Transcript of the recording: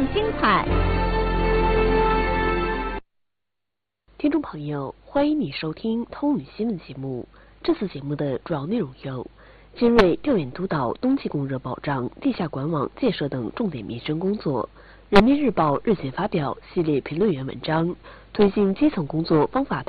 精彩。 听众朋友，欢迎你收听通宇新闻节目。这次节目的主要内容有：精锐调研督导冬季供热保障、地下管网建设等重点民生工作。人民日报日前发表系列评论员文章，推进基层工作方法